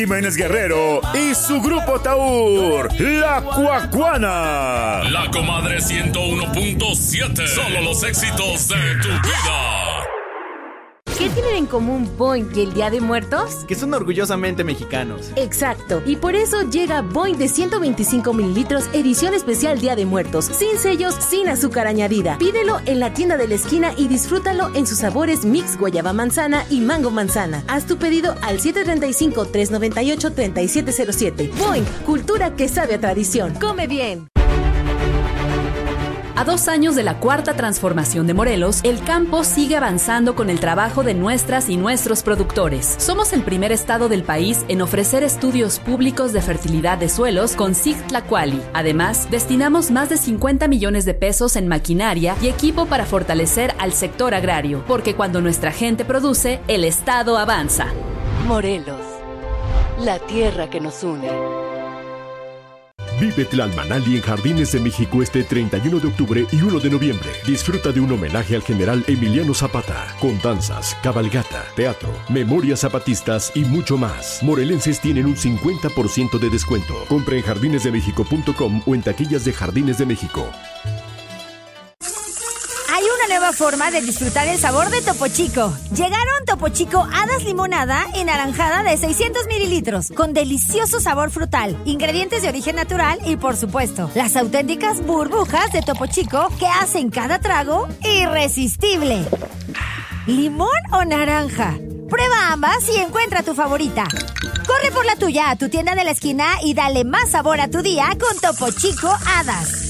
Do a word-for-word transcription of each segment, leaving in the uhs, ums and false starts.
Jiménez Guerrero y su grupo Taur, La Cuacuana. La Comadre ciento uno punto siete. Solo los éxitos de tu vida. ¿Qué tienen en común Boing y el Día de Muertos? Que son orgullosamente mexicanos. Exacto, y por eso llega Boing de ciento veinticinco mililitros, edición especial Día de Muertos, sin sellos, sin azúcar añadida. Pídelo en la tienda de la esquina y disfrútalo en sus sabores mix guayaba manzana y mango manzana. Haz tu pedido al siete tres cinco, tres nueve ocho, tres siete cero siete. Boing, cultura que sabe a tradición. Come bien. A dos años de la cuarta transformación de Morelos, el campo sigue avanzando con el trabajo de nuestras y nuestros productores. Somos el primer estado del país en ofrecer estudios públicos de fertilidad de suelos con S I G Tlacuali. Además, destinamos más de cincuenta millones de pesos en maquinaria y equipo para fortalecer al sector agrario, porque cuando nuestra gente produce, el estado avanza. Morelos, la tierra que nos une. Vive Tlalmanali en Jardines de México este treinta y uno de octubre y uno de noviembre. Disfruta de un homenaje al general Emiliano Zapata, con danzas, cabalgata, teatro, memorias zapatistas y mucho más. Morelenses tienen un cincuenta por ciento de descuento. Compra en jardines de méxico punto com o en taquillas de Jardines de México. Hay una nueva forma de disfrutar el sabor de Topo Chico. Llegaron Topo Chico Hadas Limonada en naranjada de seiscientos mililitros, con delicioso sabor frutal, ingredientes de origen natural y, por supuesto, las auténticas burbujas de Topo Chico que hacen cada trago irresistible. ¿Limón o naranja? Prueba ambas y encuentra tu favorita. Corre por la tuya a tu tienda de la esquina y dale más sabor a tu día con Topo Chico Hadas.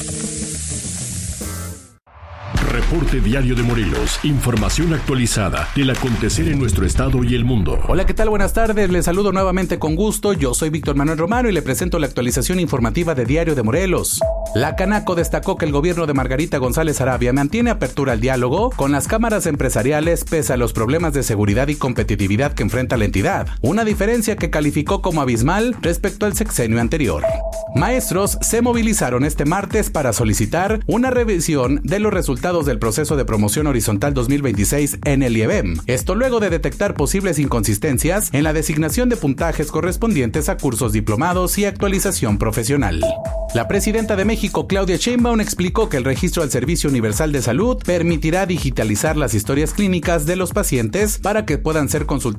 Reporte Diario de Morelos. Información actualizada del acontecer en nuestro estado y el mundo. Hola, ¿qué tal? Buenas tardes. Les saludo nuevamente con gusto. Yo soy Víctor Manuel Romano y le presento la actualización informativa de Diario de Morelos. La Canaco destacó que el gobierno de Margarita González Arabia mantiene apertura al diálogo con las cámaras empresariales pese a los problemas de seguridad y competitividad que enfrenta la entidad. Una diferencia que calificó como abismal respecto al sexenio anterior. Maestros se movilizaron este martes para solicitar una revisión de los resultados del proceso de promoción horizontal dos mil veintiséis en el I E B E M. Esto luego de detectar posibles inconsistencias en la designación de puntajes correspondientes a cursos diplomados y actualización profesional. La presidenta de México, Claudia Sheinbaum, explicó que el registro al Servicio Universal de Salud permitirá digitalizar las historias clínicas de los pacientes para que puedan ser consultados